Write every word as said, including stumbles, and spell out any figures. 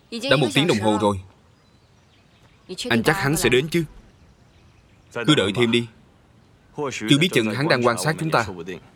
Đã một tiếng đồng hồ rồi. Anh chắc hắn sẽ đến chứ? Cứ đợi thêm đi. Chưa biết chừng hắn đang quan sát chúng ta.